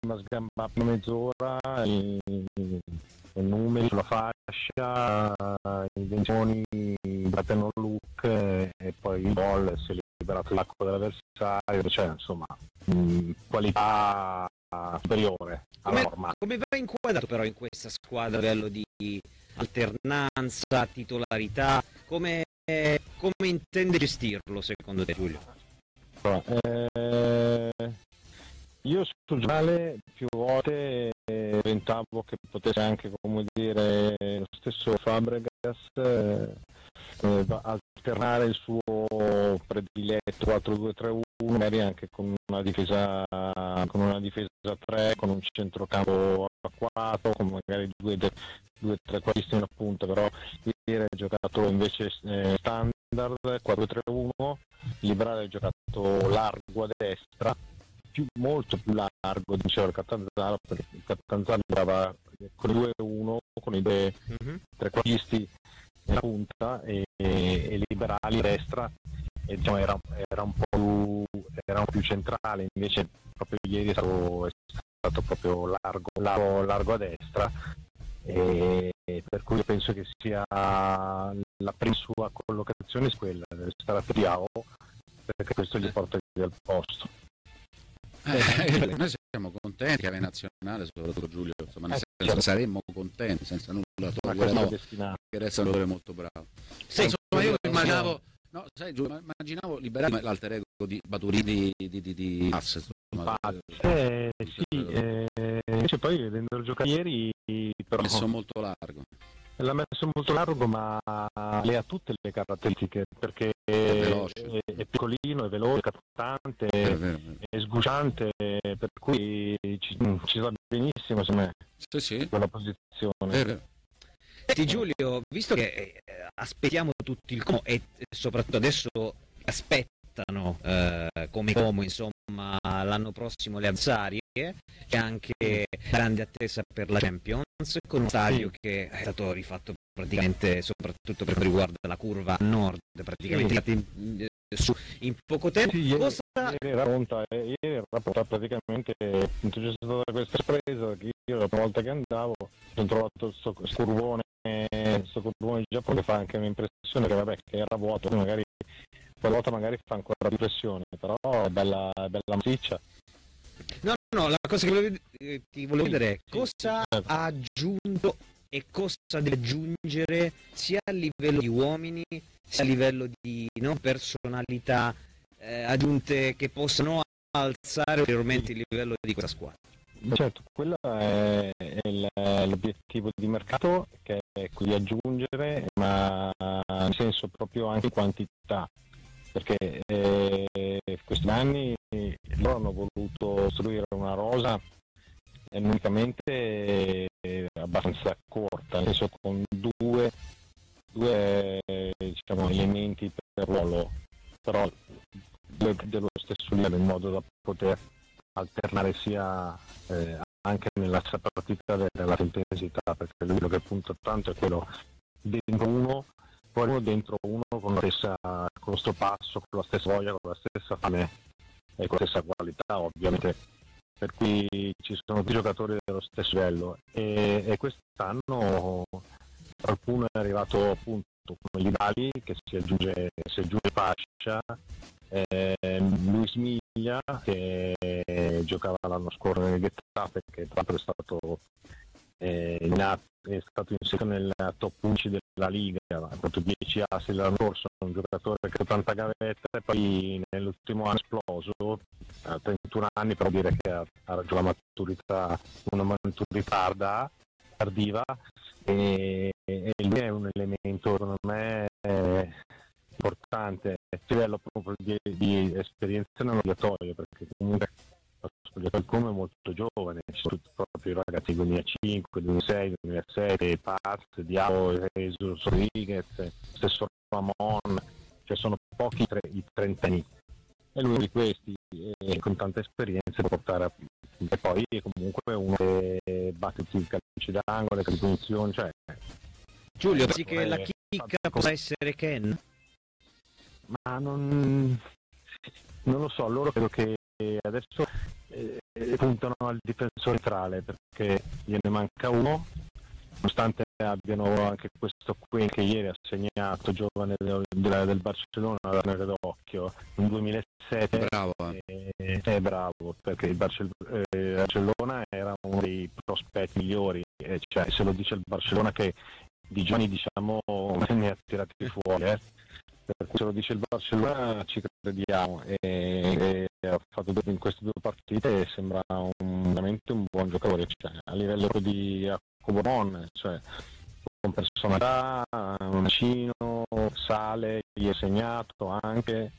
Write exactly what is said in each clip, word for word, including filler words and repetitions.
prima sgambata per mezz'ora, i, i numeri sulla fascia, i venzioni, il batten look e, e poi il gol, si è liberato l'acqua dell'avversario, cioè insomma mh, qualità superiore alla norma. Come va inquadrato però in questa squadra a livello di alternanza, titolarità, come, come intende gestirlo secondo te, Giulio? Eh, io sul giornale più volte eh, pensavo che potesse anche, come dire, lo stesso Fabregas eh, eh, alternare il suo prediletto quattro due tre uno magari anche con una difesa con una difesa a tre, con un centrocampo a quattro, con magari due due trequartisti in punta, però ieri ha giocato invece eh, standard quattro tre uno, Liberale ha giocato largo a destra, più, molto più largo diceva il Catanzaro, perché il Catanzaro giocava con i due uno, con i due mm-hmm. trequartisti in punta e, e Liberali a destra, e diciamo era, era un po' più, era un più centrale, invece proprio ieri è stato, è stato proprio largo, largo, largo a destra, e, e per cui penso che sia la prima sua collocazione è quella, deve stare a Triao, perché questo gli porta via al posto. Eh, noi siamo contenti che aveva nazionale, soprattutto Giulio, insomma, eh, senso, saremmo contenti senza nulla togliere, no, che resta un giocatore molto bravo. Sì, insomma, io immaginavo, no, sai, Giulio, immaginavo liberare l'alter ego di Baturini di, di, di, di Pass, insomma, eh, sì, eh, invece poi vedendo il giocare ieri però messo molto largo. L'ha messo molto largo, ma le ha tutte le caratteristiche, perché è, è, è piccolino, è veloce, è cattante, è, è sgusciante, per cui ci, ci va benissimo secondo me sì, sì. quella posizione. Senti Giulio, visto che eh, aspettiamo tutti il Como e soprattutto adesso aspettano eh, come Como insomma l'anno prossimo le avversarie, c'è anche grande attesa per la Champions, con uno stadio sì. che è stato rifatto praticamente, soprattutto per quanto riguarda la curva nord, praticamente sì. in, su, in poco tempo. Sì, ieri, Cosa... ieri era pronta, ieri era pronta praticamente, appunto c'è stata questa sorpresa che io la prima volta che andavo ho trovato questo curvone, questo curvone giapponese, fa anche un'impressione che vabbè che era vuoto, magari quella volta magari fa ancora più pressione, però è bella, è bella massiccia. No, no, la cosa che volevo, eh, ti volevo chiedere è cosa ha aggiunto e cosa deve aggiungere sia a livello di uomini sia a livello di no, personalità eh, aggiunte che possano alzare ulteriormente il livello di questa squadra. Certo, quello è, è l'obiettivo di mercato, che è quello di aggiungere, ma nel senso proprio anche quantità, perché eh, questi anni loro hanno voluto costruire una rosa eh, unicamente eh, abbastanza corta, nel senso con due, due eh, diciamo, elementi per ruolo, però dello stesso livello, in modo da poter alternare sia eh, anche nella partita della intensità, perché lui quello che punta tanto è quello dentro uno, poi uno dentro uno con la stessa, con lo stesso passo, con la stessa voglia, con la stessa fame e con la stessa qualità ovviamente, per cui ci sono più giocatori dello stesso livello e, e quest'anno qualcuno è arrivato appunto come Livali che si aggiunge, si aggiunge fascia, eh, Luis Miglia che giocava l'anno scorso nel Getafe, che tra l'altro è stato eh, è stato inserito nel top undici della Liga, ha fatto dieci assi l'anno scorso, un giocatore che ha tanta gavetta e poi nell'ultimo anno è esploso, ha trentuno anni, però dire che ha, ha raggiunto la maturità, una maturità tarda, tardiva e, e lui è un elemento secondo me eh, importante a livello proprio di, di esperienza non obbligatoria, perché comunque il Como è molto giovane, ci sono proprio i ragazzi duemilacinque, duemilasei, duemilasette, Paz, Diao, Jesus Rodriguez, stesso Ramon, cioè sono pochi tre, i trentenni e lui di questi eh, con tanta esperienza può portare a e poi comunque uno che batte tutti i calci d'angolo, le punizioni, cioè Giulio, pensi che la chicca possa essere Ken? Ma non non lo so, loro credo che adesso eh, puntano al difensore centrale perché gliene manca uno, nonostante abbiano anche questo qui che ieri ha segnato, giovane del, del Barcellona, da tenere d'occhio, nel duemilasette. Bravo. Eh, è bravo, perché il Barcell- eh, Barcellona era uno dei prospetti migliori, eh, cioè se lo dice il Barcellona che di giovani diciamo ne ha tirati fuori, eh. Per cui se lo dice il Barcellona ci crediamo, e, e ha fatto due, in queste due partite e sembra un, veramente un buon giocatore, cioè, a livello di Jacobo Mon, cioè con personalità, un vicino, sale, gli è segnato anche,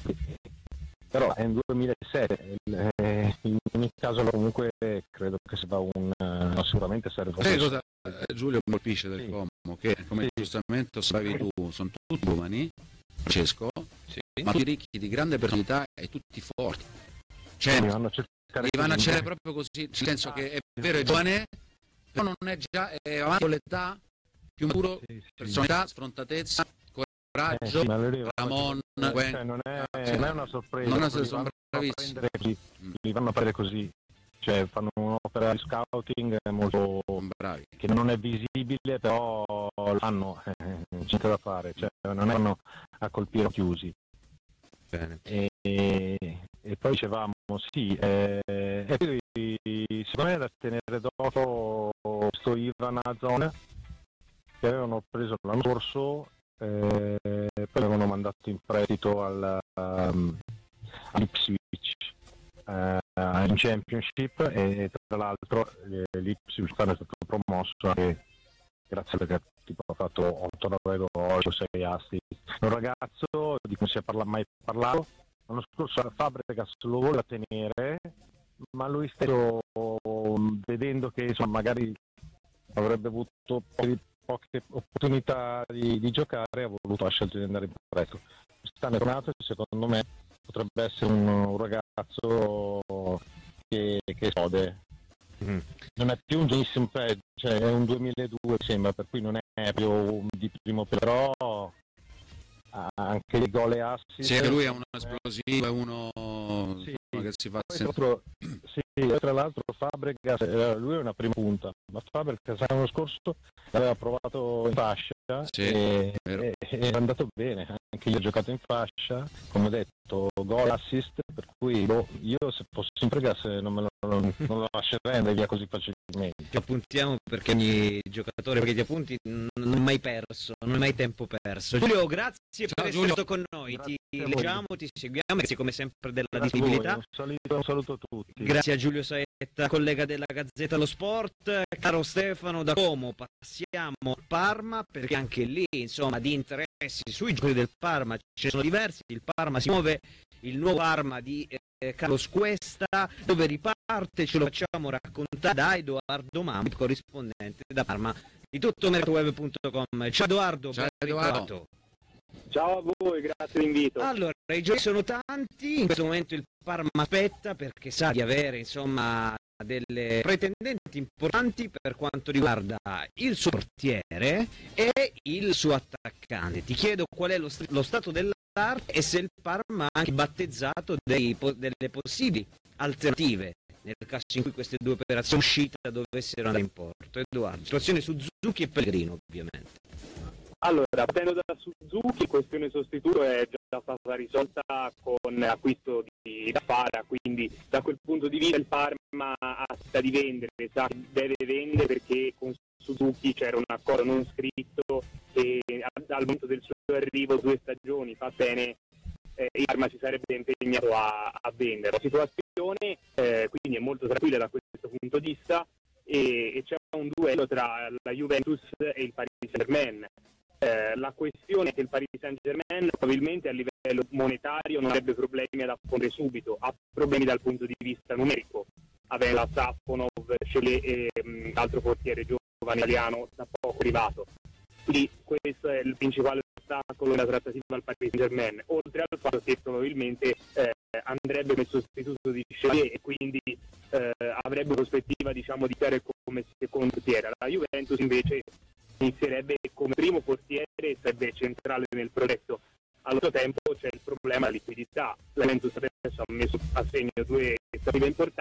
però è un duemilasette, eh, in ogni caso comunque credo che si va un uh, sicuramente serve. Sai cosa eh, Giulio mi colpisce del sì. Como? Che come sì. giustamente osservavi tu, sono tutti giovani, Francesco, sì. ma tutti ricchi di grande personalità e tutti forti. Cioè, li vanno a cercare, vanno a cercare proprio così, nel senso che è vero, è giovane, però non è già è avanti con l'età, più maturo, sì, sì. personalità, sfrontatezza, coraggio, eh, sì, Ramon, cioè, non, è, non è una sorpresa, non è, li, vanno così, li vanno a prendere così, cioè fanno un'opera di scouting molto bravi, che non è visibile, però l'hanno, eh, c'è da fare, cioè non erano a colpire chiusi. Bene. E, e poi dicevamo sì, eh, e poi secondo me è da tenere dopo sto Ivan Azon che avevano preso l'anno scorso, eh, poi l'avevano mandato in prestito al, um, all'Ipswich uh, in Championship, e tra l'altro eh, l'Ipswich è stato promosso anche grazie perché tipo, ha fatto otto nove gol, sei assist. Un ragazzo di cui non si è parla- mai parlato, l'anno scorso Fabregas lo voleva tenere, ma lui stesso, vedendo che insomma magari avrebbe avuto poche, poche opportunità di, di giocare, ha voluto lasciarsi di andare in prestito. Quest'anno è tornato e secondo me potrebbe essere un, un ragazzo che, che esplode. Mm-hmm. Non è più un Jason Ped, cioè è un duemiladue sembra, per cui non è più di primo, però anche i gol e assist. Sì, che lui è uno esplosivo, è uno, sì, uno che si fa sempre. Sì, tra l'altro Fabregas, lui è una prima punta, ma Fabregas l'anno scorso l'aveva provato in fascia, sì, e, e, e è andato bene, anche io ho giocato in fascia, come ho detto, gol assist, per cui boh, io se fossi in Fabregas non me lo, non, non lo lascerei andare via così facilmente. Ti appuntiamo perché ogni giocatore perché ti appunti non è mai perso, non è mai tempo perso. Giulio, grazie Ciao, per essere Giulio. stato con noi, grazie ti leggiamo, ti seguiamo, grazie come sempre della grazie disponibilità. Un saluto, un saluto a tutti. Grazie a Giulio Saetta, collega della Gazzetta Lo Sport. Caro Stefano, da Como passiamo a Parma, perché anche lì insomma di interessi sui giocatori del Parma ci sono diversi. Il Parma si muove, il nuovo Parma di eh, Carlos Cuesta, dove riparte, ce lo facciamo raccontare da Edoardo Mamma, corrispondente da Parma di tutto mercatoweb punto com. Ciao Edoardo, ciao ben Edoardo. ritrovato. Ciao a voi, grazie dell'invito. Allora, i giochi sono tanti, in questo momento il Parma aspetta perché sa di avere insomma delle pretendenti importanti per quanto riguarda il suo portiere e il suo attaccante. Ti chiedo qual è lo, st- lo stato dell'arte e se il Parma ha anche battezzato dei po- delle possibili alternative nel caso in cui queste due operazioni uscita dovessero andare in porto. Edoardo, situazione su Suzuki e Pellegrino ovviamente. Allora, partendo da Suzuki, questione sostituto è già stata risolta con acquisto di Fara, quindi da quel punto di vista il Parma aspetta di vendere, sa che deve vendere perché con Suzuki c'era un accordo non scritto e al momento del suo arrivo due stagioni fa bene, eh, il Parma si sarebbe impegnato a, a vendere. La situazione eh, quindi è molto tranquilla da questo punto di vista e, e c'è un duello tra la Juventus e il Paris Saint-Germain. Eh, la questione è che il Paris Saint-Germain probabilmente a livello monetario non avrebbe problemi ad affondere subito, ha problemi dal punto di vista numerico, aveva Safonov, Chele e um, altro portiere giovane italiano da poco arrivato. Quindi questo è il principale ostacolo nella trattativa al Paris Saint-Germain, oltre al fatto che probabilmente eh, andrebbe come sostituto di Chele e quindi eh, avrebbe prospettiva diciamo di stare come secondo portiere. La Juventus invece inizierebbe come primo portiere e sarebbe centrale nel progetto. Allo stesso tempo c'è il problema della liquidità. La Juventus adesso ha messo a segno due iniziative importanti